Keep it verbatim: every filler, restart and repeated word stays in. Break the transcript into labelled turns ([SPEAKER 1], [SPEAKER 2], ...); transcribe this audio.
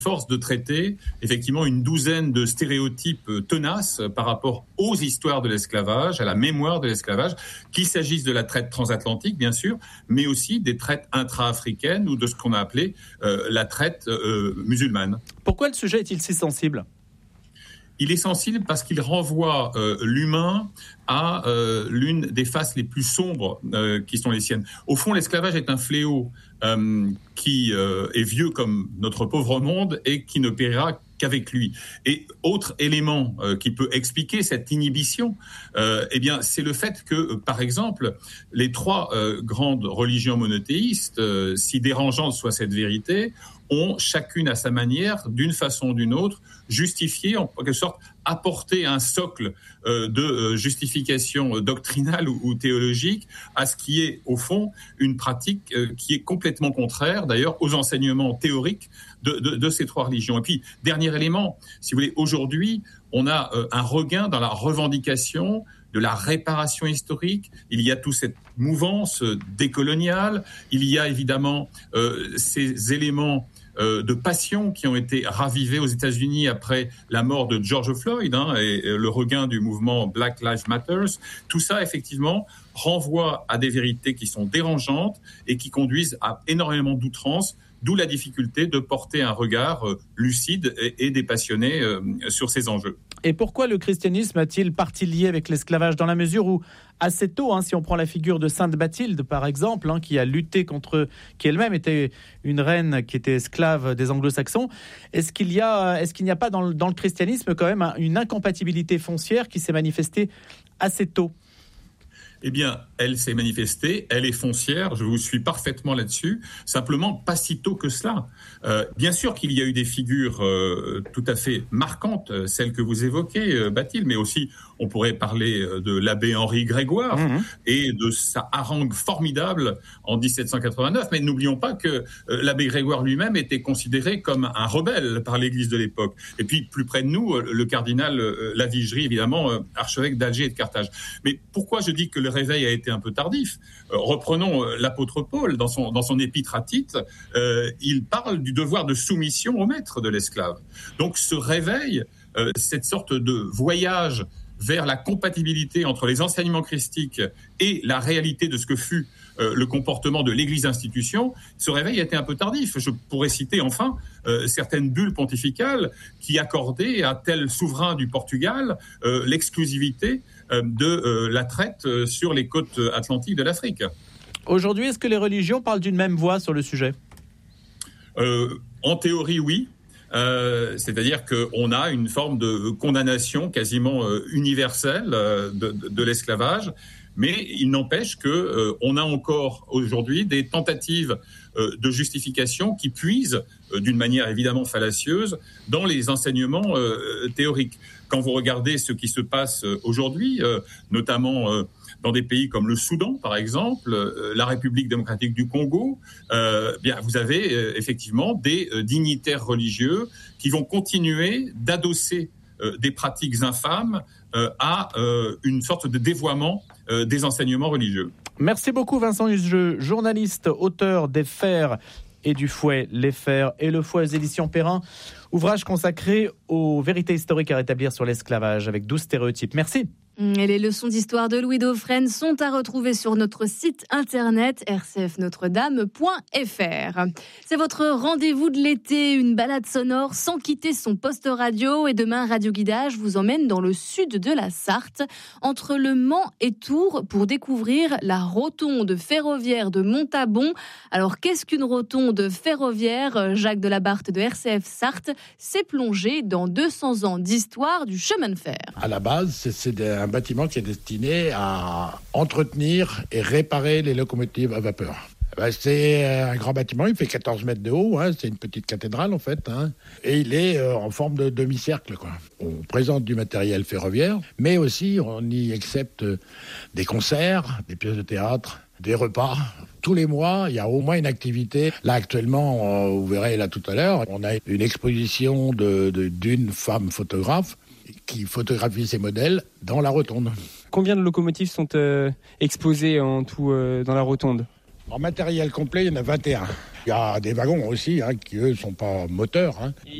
[SPEAKER 1] force de traiter effectivement une douzaine de stéréotypes tenaces par rapport aux histoires de l'esclavage, à la mémoire de l'esclavage, qu'il s'agisse de la traite transatlantique, bien sûr, mais aussi des traites intra-africaines ou de ce qu'on a appelé euh, la traite euh, musulmane.
[SPEAKER 2] Pourquoi le sujet est-il si sensible ?
[SPEAKER 1] Il est sensible parce qu'il renvoie euh, l'humain à euh, l'une des faces les plus sombres euh, qui sont les siennes. Au fond, l'esclavage est un fléau euh, qui euh, est vieux comme notre pauvre monde et qui ne périra qu'avec lui. Et autre élément euh, qui peut expliquer cette inhibition, euh, eh bien, c'est le fait que, euh, par exemple, les trois euh, grandes religions monothéistes, euh, si dérangeante soit cette vérité, ont chacune à sa manière, d'une façon ou d'une autre, justifié, en quelque sorte, apporté un socle euh, de euh, justification doctrinale ou, ou théologique à ce qui est, au fond, une pratique euh, qui est complètement contraire, d'ailleurs, aux enseignements théoriques de, de, de ces trois religions. Et puis, dernier élément, si vous voulez, aujourd'hui, on a euh, un regain dans la revendication de la réparation historique. Il y a toute cette mouvance euh, décoloniale. Il y a évidemment euh, ces éléments euh, de passion qui ont été ravivés aux États-Unis après la mort de George Floyd hein, et, et le regain du mouvement Black Lives Matter. Tout ça, effectivement, renvoie à des vérités qui sont dérangeantes et qui conduisent à énormément d'outrances, d'où la difficulté de porter un regard euh, lucide et, et dépassionné euh, sur ces enjeux.
[SPEAKER 2] Et pourquoi le christianisme a-t-il partie liée avec l'esclavage, dans la mesure où, assez tôt, hein, si on prend la figure de Sainte Bathilde, par exemple, hein, qui a lutté contre, qui elle-même était une reine qui était esclave des anglo-saxons, est-ce qu'il y a, est-ce qu'il n'y a pas dans le, dans le christianisme quand même une incompatibilité foncière qui s'est manifestée assez tôt ?
[SPEAKER 1] Eh bien, elle s'est manifestée, elle est foncière, je vous suis parfaitement là-dessus, simplement pas si tôt que cela. Euh, bien sûr qu'il y a eu des figures euh, tout à fait marquantes, celles que vous évoquez, euh, Bathilde, mais aussi on pourrait parler de l'abbé Henri Grégoire mmh. et de sa harangue formidable en dix-sept cent quatre-vingt-neuf. Mais n'oublions pas que euh, l'abbé Grégoire lui-même était considéré comme un rebelle par l'Église de l'époque. Et puis, plus près de nous, le cardinal euh, Lavigerie, évidemment, euh, archevêque d'Alger et de Carthage. Mais pourquoi je dis que le réveil a été un peu tardif ? euh, Reprenons euh, l'apôtre Paul, dans son, dans son épître à Tite, euh, il parle du devoir de soumission au maître de l'esclave. Donc ce réveil, euh, cette sorte de voyage vers la compatibilité entre les enseignements christiques et la réalité de ce que fut euh, le comportement de l'Église institution, ce réveil a été un peu tardif. Je pourrais citer enfin euh, certaines bulles pontificales qui accordaient à tel souverain du Portugal euh, l'exclusivité euh, de euh, la traite euh, sur les côtes atlantiques de l'Afrique.
[SPEAKER 2] Aujourd'hui, est-ce que les religions parlent d'une même voix sur le sujet ?
[SPEAKER 1] euh, En théorie, oui. Euh, c'est-à-dire qu'on a une forme de condamnation quasiment euh, universelle euh, de, de, de l'esclavage, mais il n'empêche que euh, on a encore aujourd'hui des tentatives euh, de justification qui puisent, euh, d'une manière évidemment fallacieuse, dans les enseignements euh, théoriques. Quand vous regardez ce qui se passe euh, aujourd'hui, euh, notamment euh, dans des pays comme le Soudan, par exemple, euh, la République démocratique du Congo, euh, bien, vous avez euh, effectivement des euh, dignitaires religieux qui vont continuer d'adosser euh, des pratiques infâmes euh, à euh, une sorte de dévoiement euh, des enseignements religieux.
[SPEAKER 2] Merci beaucoup Vincent Husjeux, journaliste, auteur des Fers et du Fouet, les Fers et le Fouet aux éditions Perrin, ouvrage consacré aux vérités historiques à rétablir sur l'esclavage avec douze stéréotypes. Merci.
[SPEAKER 3] Et les leçons d'histoire de Louis Dauphren sont à retrouver sur notre site internet r c f notre dame point f r. C'est votre rendez-vous de l'été, une balade sonore sans quitter son poste radio. Et demain, Radio Guidage vous emmène dans le sud de la Sarthe, entre Le Mans et Tours, pour découvrir la rotonde ferroviaire de Montabon. Alors, qu'est-ce qu'une rotonde ferroviaire ? Jacques Delabarthe de R C F Sarthe s'est plongé dans deux cents ans d'histoire du chemin de fer.
[SPEAKER 4] À la base, c'est, c'est des un bâtiment qui est destiné à entretenir et réparer les locomotives à vapeur. Ben, c'est un grand bâtiment, il fait quatorze mètres de haut, hein, c'est une petite cathédrale en fait, hein, et il est euh, en forme de demi-cercle, quoi. On présente du matériel ferroviaire, mais aussi on y accepte des concerts, des pièces de théâtre, des repas. Tous les mois, il y a au moins une activité. Là, actuellement, vous verrez là tout à l'heure, on a une exposition de, de, d'une femme photographe qui photographie ses modèles dans la rotonde.
[SPEAKER 5] Combien de locomotives sont euh, exposées en tout euh, dans la rotonde ?
[SPEAKER 4] En matériel complet, il y en a vingt et un. Il y a des wagons aussi hein, qui, eux, ne sont pas moteurs. Hein.